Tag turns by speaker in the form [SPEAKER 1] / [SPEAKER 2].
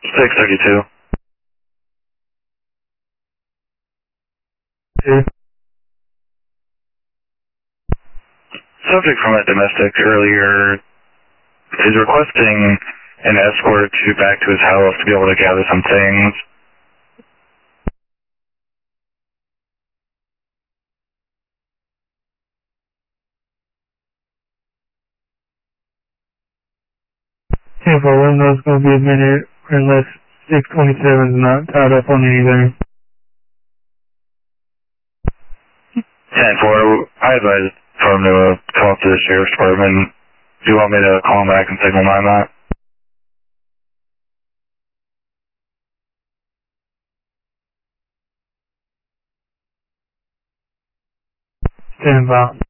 [SPEAKER 1] 632. Subject from a domestic earlier is requesting an escort to back to his house to be able to gather some things.
[SPEAKER 2] If I let know it's going to be a minute unless 627 is not tied up on anything.
[SPEAKER 1] 10-4, I advise for him to call up to the sheriff's department. Do you want me to call him back and signal 9 that?
[SPEAKER 2] Stand by.